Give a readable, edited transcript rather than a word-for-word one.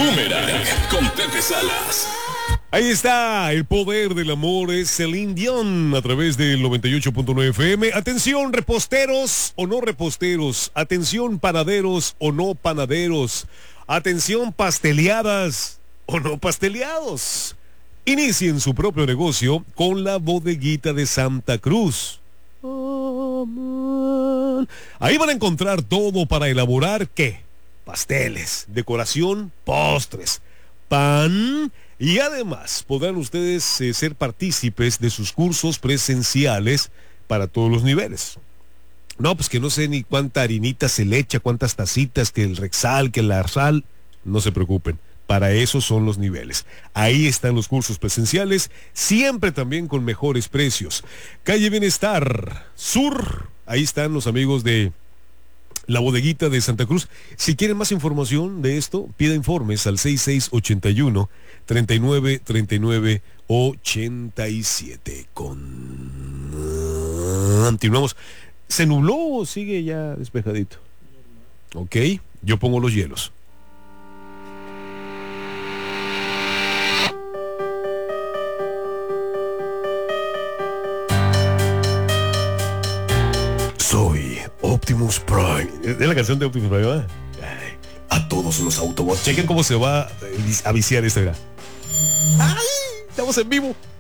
Boomerang con Pepe Salas. Ahí está, el poder del amor es Celine Dion a través del 98.9 FM. Atención, reposteros o no reposteros. Atención, panaderos o no panaderos. Atención, pasteleadas o no pasteleados. Inicien su propio negocio con la bodeguita de Santa Cruz. Ahí van a encontrar todo para elaborar, ¿qué? Pasteles, decoración, postres, pan. Y además podrán ustedes ser partícipes de sus cursos presenciales para todos los niveles. No, pues que no sé ni cuánta harinita se le echa, cuántas tacitas, que el Rexal, que la Arsal. No se preocupen, para eso son los niveles. Ahí están los cursos presenciales, siempre también con mejores precios. Calle Bienestar Sur, ahí están los amigos de la bodeguita de Santa Cruz. Si quieren más información de esto, pida informes al 6681-393987. Continuamos. ¿Se nubló o sigue ya despejadito? Ok, yo pongo los hielos. Soy Optimus Prime. Es la canción de Optimus Prime, ¿verdad? Ay, a todos los Autobots. Chequen cómo se va a viciar esta. ¡Ay! Estamos en vivo.